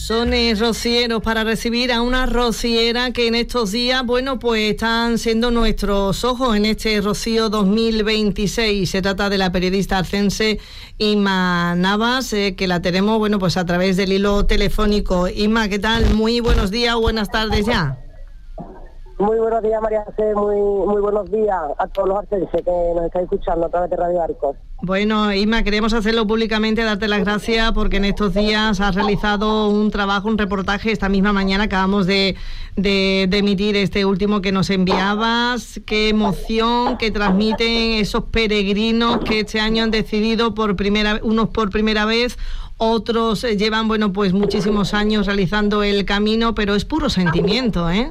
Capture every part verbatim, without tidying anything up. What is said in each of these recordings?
Son eh, rocieros para recibir a una rociera que en estos días, bueno, pues están siendo nuestros ojos en este Rocío dos mil veintiséis. Se trata de la periodista arcense Inma Navas, eh, que la tenemos, bueno, pues a través del hilo telefónico. Inma, ¿qué tal? Muy buenos días, buenas tardes ya. Muy buenos días, María José, muy muy buenos días a todos los arcenses que nos estáis escuchando a través de Radio Arcos. Bueno, Inma, queremos hacerlo públicamente, darte las gracias porque en estos días has realizado un trabajo, un reportaje. Esta misma mañana acabamos de, de, de emitir este último que nos enviabas. Qué emoción que transmiten esos peregrinos que este año han decidido por primera, unos por primera vez, otros llevan, bueno, pues muchísimos años realizando el camino, pero es puro sentimiento, ¿eh?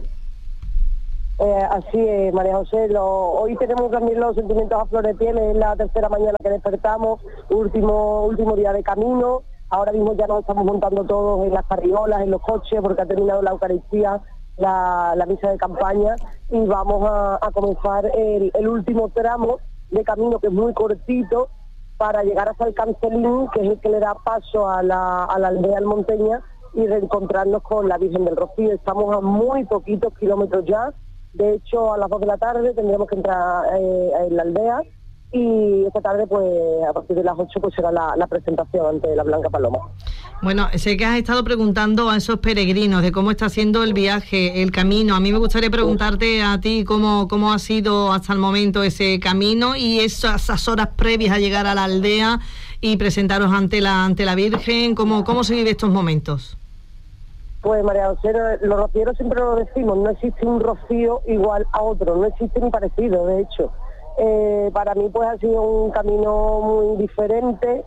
Eh, así es, María José. Lo, hoy tenemos también los sentimientos a flor de piel. Es la tercera mañana que despertamos, último último día de camino. Ahora mismo ya nos estamos montando todos en las carriolas, en los coches, porque ha terminado la Eucaristía, la, la misa de campaña, y vamos a, a comenzar el, el último tramo de camino, que es muy cortito, para llegar hasta el Cancelín, que es el que le da paso a la, a la aldea almonteña, y reencontrarnos con la Virgen del Rocío. Estamos a muy poquitos kilómetros ya. De hecho, a las dos de la tarde tendríamos que entrar eh, en la aldea, y esta tarde, pues a partir de las ocho, pues será la, la presentación ante la Blanca Paloma. Bueno, sé que has estado preguntando a esos peregrinos de cómo está siendo el viaje, el camino. A mí me gustaría preguntarte a ti cómo, cómo ha sido hasta el momento ese camino y esas, esas horas previas a llegar a la aldea y presentaros ante la, ante la Virgen. ¿Cómo, cómo se vive estos momentos? Pues María José, los rocieros siempre lo decimos, no existe un rocío igual a otro, no existe ni parecido, de hecho. Eh, para mí pues ha sido un camino muy diferente.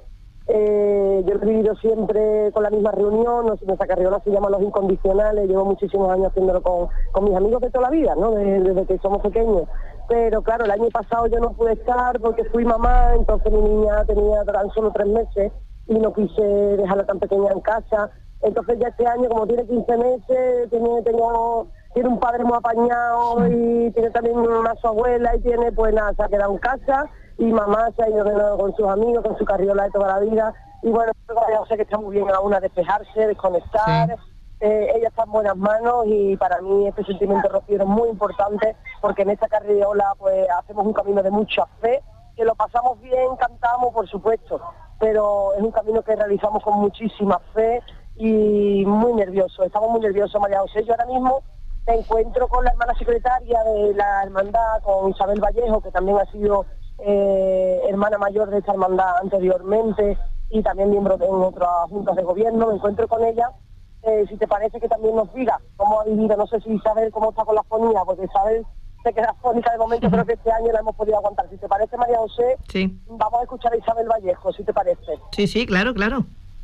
Eh, yo he vivido siempre con la misma reunión, nuestra carriola se llama Los Incondicionales, llevo muchísimos años haciéndolo con, con mis amigos de toda la vida, ¿no? Desde, desde que somos pequeños. Pero claro, el año pasado yo no pude estar porque fui mamá, entonces mi niña tenía tan solo tres meses y no quise dejarla tan pequeña en casa. Entonces ya este año, como tiene quince meses, tiene, tengo, tiene un padre muy apañado y tiene también una su abuela y tiene, pues nada, se ha quedado en casa y mamá se ha ido de nuevo con sus amigos, con su carriola de toda la vida. Y bueno, yo sé que está muy bien aún a despejarse, desconectar. Sí. Eh, ella está en buenas manos y para mí este sentimiento rociero es muy importante porque en esta carriola pues hacemos un camino de mucha fe, que lo pasamos bien, cantamos, por supuesto, pero es un camino que realizamos con muchísima fe y muy nervioso, estamos muy nerviosos, María José. Yo ahora mismo me encuentro con la hermana secretaria de la hermandad, con Isabel Vallejo, que también ha sido eh, hermana mayor de esta hermandad anteriormente y también miembro de, en otras juntas de gobierno. Me encuentro con ella, eh, si te parece que también nos diga cómo ha vivido, no sé si Isabel cómo está con la fonía, porque Isabel se queda fónica de momento, uh-huh. Creo que este año la hemos podido aguantar. Si te parece, María José, sí. Vamos a escuchar a Isabel Vallejo, si te parece. Sí, sí, claro, claro.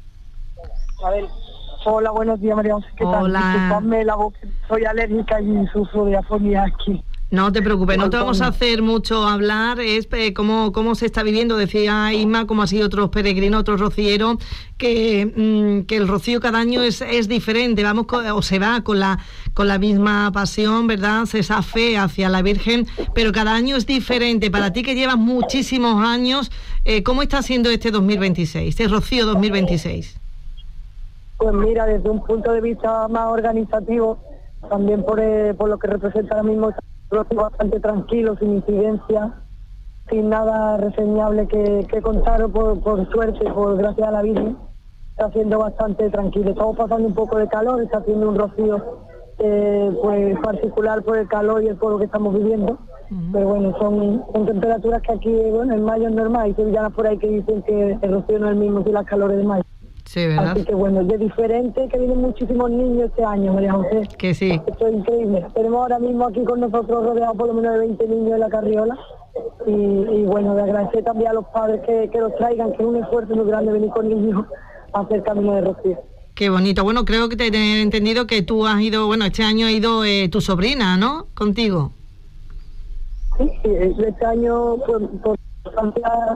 A ver, hola, buenos días, María José, ¿qué tal? Hola. Disculpadme la voz, soy alérgica y sufro de afonía aquí. No te preocupes, no te vamos a hacer mucho hablar, es eh, cómo, cómo se está viviendo, decía Inma, cómo ha sido otros peregrinos, otros rocieros, que, mmm, que el rocío cada año es, es diferente, vamos con, o se va con la, con la misma pasión, ¿verdad? Esa fe hacia la Virgen, pero cada año es diferente. Para ti que llevas muchísimos años, eh, ¿cómo está siendo este dos mil veintiséis, este Rocío dos mil veintiséis? Pues mira, desde un punto de vista más organizativo, también por, eh, por lo que representa ahora mismo, bastante tranquilo, sin incidencia, sin nada reseñable que, que contar, por, por suerte, por gracias a la Virgen, está siendo bastante tranquilo. Estamos pasando un poco de calor, está haciendo un rocío eh, pues particular por el calor y el polvo que estamos viviendo, uh-huh. Pero bueno, son, son temperaturas que aquí, bueno, en mayo es normal, hay sevillanas por ahí que dicen que el rocío no es el mismo que las calores de mayo. Sí, ¿verdad? Así que bueno, es diferente, que vienen muchísimos niños este año, María José. Que sí. Esto es increíble. Tenemos ahora mismo aquí con nosotros rodeados por lo menos de veinte niños en la carriola. Y, y bueno, de agradecer también a los padres que, que los traigan, que es un esfuerzo muy grande venir con niños a hacer camino de Rocío. Qué bonito. Bueno, creo que te he entendido que tú has ido, bueno, este año ha ido eh, tu sobrina, ¿no? Contigo. Sí, sí, este año por, por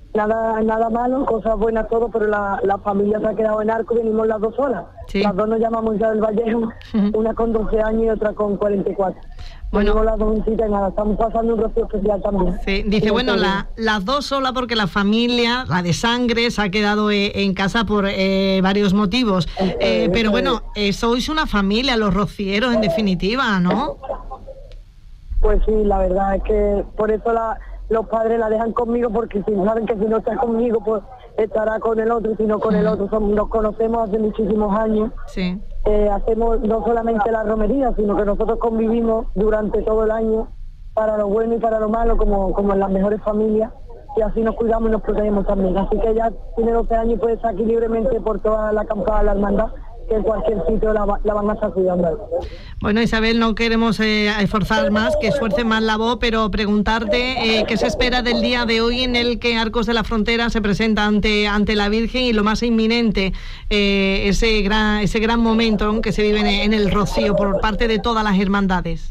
nada nada malo, cosas buenas todo, pero la, la familia se ha quedado en Arco, venimos las dos solas. Sí. Las dos nos llamamos Isabel Vallejo, uh-huh. una con doce años y otra con cuarenta y cuatro. Bueno, venimos las dos juntitas y nada, estamos pasando un rocío especial también. Sí, dice, bueno, la, las dos solas porque la familia, la de sangre, se ha quedado eh, en casa por eh, varios motivos. Eh, eh, pero bueno, eh, sois una familia, los rocieros, en definitiva, ¿no? Pues sí, la verdad es que por eso la... los padres la dejan conmigo, porque si saben que si no está conmigo, pues estará con el otro, y si no con el otro. Somos, nos conocemos hace muchísimos años. Sí. Eh, hacemos no solamente la romería, sino que nosotros convivimos durante todo el año, para lo bueno y para lo malo, como, como en las mejores familias, y así nos cuidamos y nos protegemos también. Así que ella tiene doce años y puede estar aquí libremente por toda la acampada de la hermandad, que en cualquier sitio la, la van a estar cuidando. Bueno, Isabel, no queremos eh, esforzar más, que esfuerce más la voz, pero preguntarte eh, qué se espera del día de hoy en el que Arcos de la Frontera se presenta ante ante la Virgen, y lo más inminente, eh, ese gran ese gran momento, ¿no?, que se vive en, en el Rocío por parte de todas las hermandades.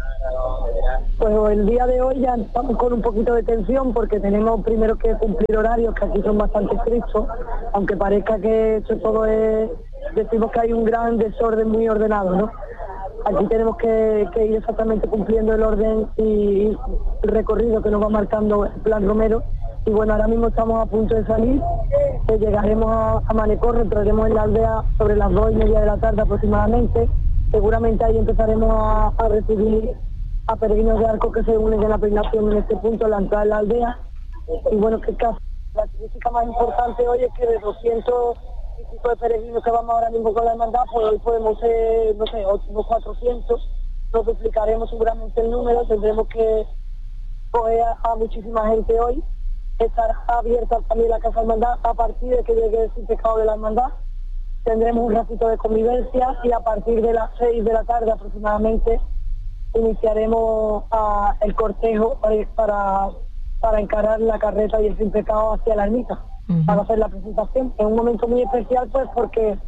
Pues el día de hoy ya estamos con un poquito de tensión, porque tenemos primero que cumplir horarios que aquí son bastante estrictos, aunque parezca que esto todo es, decimos que hay un gran desorden muy ordenado, ¿no? Aquí tenemos que, que ir exactamente cumpliendo el orden y el recorrido que nos va marcando el Plan Romero. Y bueno, ahora mismo estamos a punto de salir, que llegaremos a, a Manecorro, entraremos en la aldea sobre las dos y media de la tarde aproximadamente. Seguramente ahí empezaremos a, a recibir a peregrinos de Arcos que se unen en la peregrinación en este punto, en la entrada de la aldea. Y bueno, que casi la característica más importante hoy es que de doscientos y pico de peregrinos que vamos ahora mismo con la hermandad, pues hoy podemos ser, no sé, unos cuatrocientos, nos duplicaremos seguramente el número, tendremos que coger a, a muchísima gente hoy. Estará abierta también la casa de hermandad a partir de que llegue el Sin Pecado de la hermandad. Tendremos un ratito de convivencia y a partir de las seis de la tarde aproximadamente iniciaremos uh, el cortejo para, para, para encarar la carreta y el Sin Pecado hacia la ermita, uh-huh. para hacer la presentación. Es un momento muy especial, pues, porque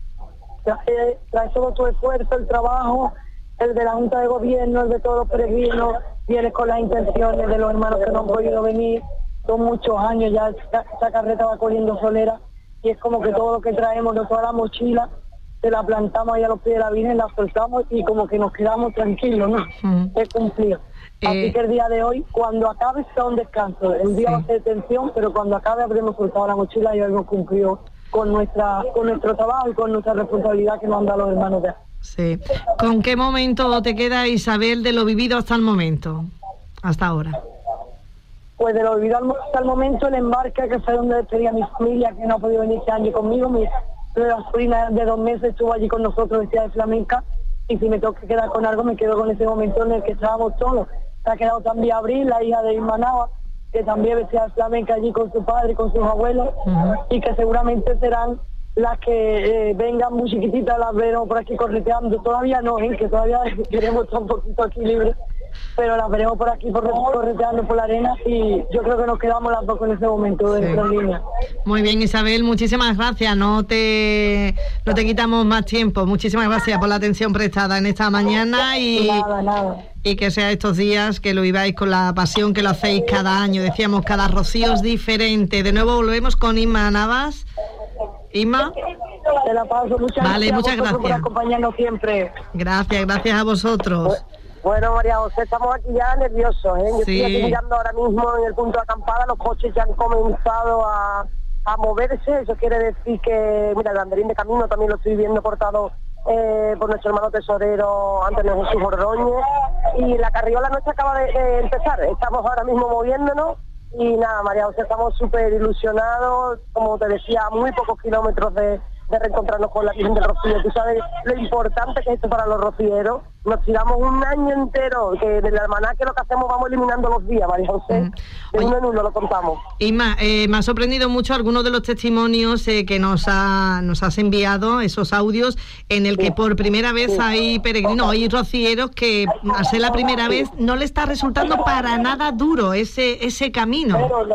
trae, trae todo tu esfuerzo, el trabajo, el de la Junta de Gobierno, el de todos los peregrinos, viene con las intenciones de los hermanos que no han podido venir. Son muchos años ya, esta, esta carreta va corriendo solera, y es como que todo lo que traemos, de toda la mochila, se la plantamos ahí a los pies de la Virgen, la soltamos y como que nos quedamos tranquilos, ¿no? Uh-huh. Es cumplido. Eh... Así que el día de hoy, cuando acabe, será un descanso. El día sí. va a ser tensión, pero cuando acabe habremos soltado la mochila y habremos cumplido con nuestra con nuestro trabajo y con nuestra responsabilidad que nos han dado los hermanos de... Sí. ¿Con qué momento te queda, Isabel, de lo vivido hasta el momento? Hasta ahora. Pues de lo vivido hasta el momento, el embarque, que fue donde despedí a mi familia, que no ha podido venir este año conmigo. Mi la sobrina de dos meses estuvo allí con nosotros, vestida de flamenca, y si me tengo que quedar con algo, me quedo con ese momento en el que estábamos todos. Se ha quedado también Abril, la hija de Irma Nava, que también vestía de flamenca allí con su padre y con sus abuelos, uh-huh. y que seguramente serán las que eh, vengan muy chiquititas, las veremos por aquí correteando. Todavía no, ¿eh? Que todavía queremos estar un poquito aquí libres, pero las veremos por aquí por, correteando por la arena, y yo creo que nos quedamos las dos en ese momento de nuestra línea. Muy bien, Isabel, muchísimas gracias, no te no te quitamos más tiempo. Muchísimas gracias por la atención prestada en esta mañana, y nada, nada. y que sea estos días que lo viváis con la pasión que lo hacéis cada año. Decíamos, cada rocío es diferente. De nuevo volvemos con Inma Navas. Inma. Te la paso. Muchas vale, gracias, muchas gracias por acompañarnos siempre. Gracias, gracias a vosotros. Bueno, María José, estamos aquí ya nerviosos, ¿eh? Yo sí. estoy aquí mirando ahora mismo en el punto de acampada, los coches ya han comenzado a, a moverse. Eso quiere decir que, mira, el banderín de camino también lo estoy viendo portado eh, por nuestro hermano tesorero Antonio Jesús Ordóñez, y la carriola nuestra acaba de, de empezar. Estamos ahora mismo moviéndonos y nada, María José, estamos súper ilusionados, como te decía, a muy pocos kilómetros de... de reencontrarnos con la Virgen del Rocío. Tú sabes lo importante que es esto para los rocieros. Nos tiramos un año entero, que del almanaque lo que hacemos, vamos eliminando los días, María José. Mm. De uno en uno lo contamos. Isma, eh, me ha sorprendido mucho algunos de los testimonios eh, que nos ha, nos has enviado, esos audios, en el que sí. por primera vez sí. hay peregrinos, hay rocieros que, al ser la primera vez, no le está resultando para nada duro ese, ese camino. Pero,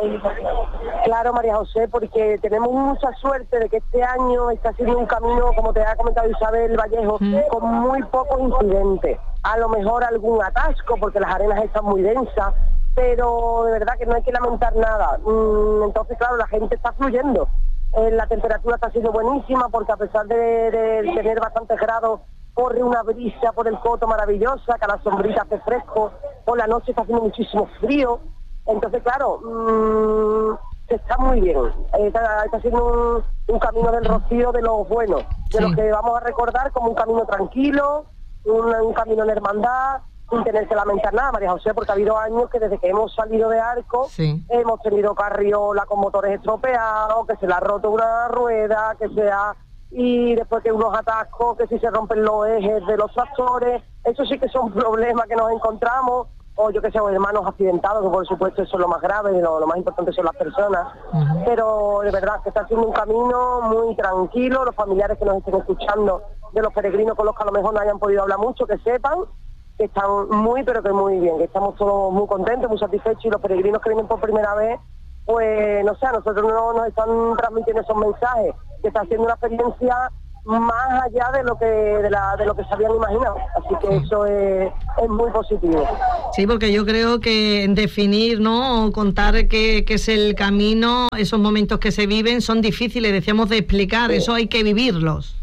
claro, María José, porque tenemos mucha suerte de que este año está siendo un camino, como te ha comentado Isabel Vallejo, mm. con muy pocos incidentes. A lo mejor algún atasco, porque las arenas están muy densas, pero de verdad que no hay que lamentar nada. Entonces, claro, la gente está fluyendo. Eh, la temperatura está siendo buenísima porque a pesar de, de tener bastantes grados, corre una brisa por el coto maravillosa, que a la sombrita hace fresco, por la noche está haciendo muchísimo frío. Entonces, claro, mmm, se está muy bien. Eh, está, está siendo un, un camino del Rocío de los buenos, de sí. los que vamos a recordar como un camino tranquilo, un, un camino en hermandad, sin tener que lamentar nada, María José, porque ha habido años que desde que hemos salido de Arco, sí. hemos tenido carriola con motores estropeados, que se le ha roto una rueda, que se ha... y después que unos atascos, que si se rompen los ejes de los tractores, eso sí que son problemas que nos encontramos, o yo que sé, hermanos accidentados, que por supuesto eso es lo más grave, y lo, lo más importante son las personas, uh-huh. pero de verdad que está siendo un camino muy tranquilo. Los familiares que nos estén escuchando, de los peregrinos con los que a lo mejor no hayan podido hablar mucho, que sepan que están muy, pero que muy bien, que estamos todos muy contentos, muy satisfechos, y los peregrinos que vienen por primera vez, pues no sé, a nosotros no nos están transmitiendo esos mensajes, que está haciendo una experiencia más allá de lo que de, la, de lo que se habían imaginado, así que sí. eso es, es muy positivo. Sí, porque yo creo que definir, ¿no?, o contar qué, qué es el camino, esos momentos que se viven son difíciles, decíamos, de explicar, sí. eso hay que vivirlos.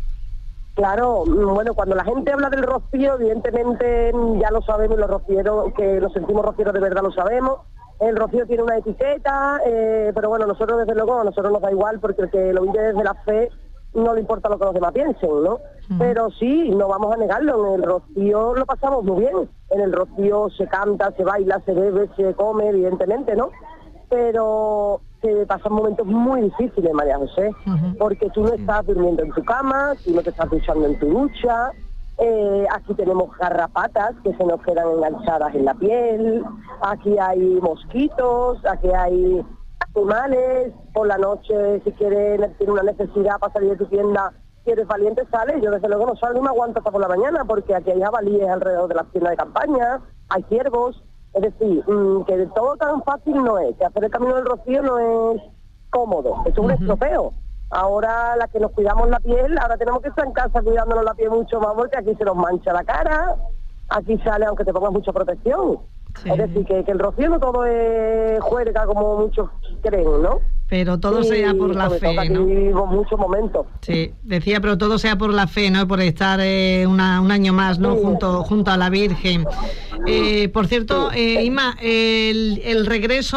Claro, bueno, cuando la gente habla del Rocío, evidentemente ya lo sabemos, los rocieros, que nos sentimos rocieros de verdad lo sabemos. El Rocío tiene una etiqueta, eh, pero bueno, nosotros desde luego, a nosotros nos da igual, porque el que lo vive desde la fe no le importa lo que los demás piensen, ¿no? Mm. Pero sí, no vamos a negarlo, en el Rocío lo pasamos muy bien. En el Rocío se canta, se baila, se bebe, se come, evidentemente, ¿no? Pero se pasan momentos muy difíciles, María José, uh-huh. porque tú no estás durmiendo en tu cama, tú no te estás duchando en tu ducha, eh, aquí tenemos garrapatas que se nos quedan enganchadas en la piel, aquí hay mosquitos, aquí hay animales, por la noche si quieres, tienes una necesidad para salir de tu tienda, si eres valiente sales. Yo desde luego no salgo y me aguanto hasta por la mañana, porque aquí hay jabalíes alrededor de las tiendas de campaña, hay ciervos. Es decir, mmm, que de todo tan fácil no es, que hacer el camino del Rocío no es cómodo, es un uh-huh. estropeo. Ahora las que nos cuidamos la piel, ahora tenemos que estar en casa cuidándonos la piel mucho más, porque aquí se nos mancha la cara, aquí sale aunque te pongas mucha protección. Sí. Es decir, que, que el Rocío no todo es juerga como muchos creen, ¿no? Pero todo sí, sea por la fe, ¿no? Vivo muchos momentos. Sí, decía, pero todo sea por la fe, ¿no? Por estar eh, una, un año más, ¿no? Sí. Junto junto a la Virgen. Eh, por cierto, eh, Inma, el, el regreso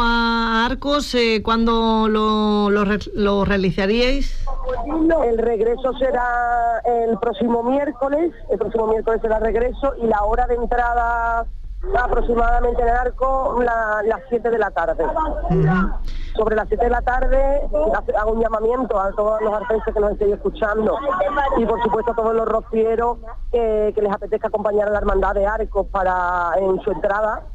a Arcos, eh, ¿cuándo lo, lo, lo realizaríais? El regreso será el próximo miércoles, el próximo miércoles será el regreso, y la hora de entrada aproximadamente en el Arco, la, las siete de la tarde. Uh-huh. Sobre las siete de la tarde hago un llamamiento a todos los arcenses que nos estén escuchando, y por supuesto a todos los rocieros que, que les apetezca acompañar a la hermandad de Arcos para en su entrada,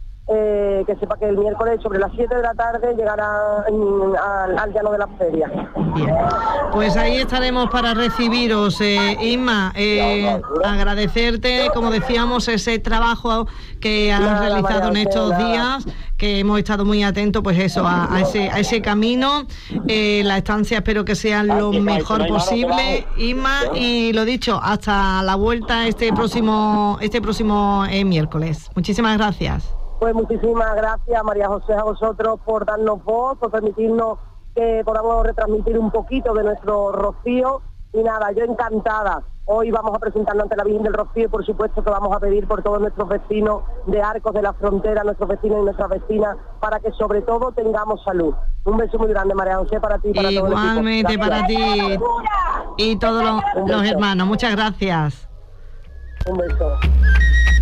eh, que sepa que el miércoles sobre las siete de la tarde llegará en, al, al llano de las ferias. Bien, pues ahí estaremos para recibiros, eh, Inma, eh, agradecerte, como decíamos, ese trabajo que has Nada, realizado en estos nada. días, que hemos estado muy atentos, pues eso, a, a ese a ese camino, eh, la estancia espero que sea lo mejor posible, Inma, y lo dicho, hasta la vuelta este próximo este próximo eh, miércoles. Muchísimas gracias. Pues muchísimas gracias, María José, a vosotros por darnos voz, por permitirnos que podamos retransmitir un poquito de nuestro Rocío. Y nada, yo encantada. Hoy vamos a presentarnos ante la Virgen del Rocío, y por supuesto que vamos a pedir por todos nuestros vecinos de Arcos de la Frontera, nuestros vecinos y nuestras vecinas, para que sobre todo tengamos salud. Un beso muy grande, María José, para ti y para todos. Igualmente para ti y todos los, los hermanos. Muchas gracias. Un beso.